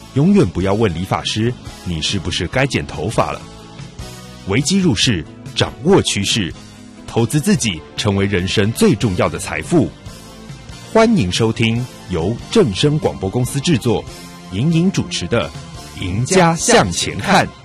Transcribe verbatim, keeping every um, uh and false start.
永远不要问理发师你是不是该剪头发了。危机入市，掌握趋势，投资自己成为人生最重要的财富。欢迎收听由正声广播公司制作、莹莹主持的《赢家向前看》。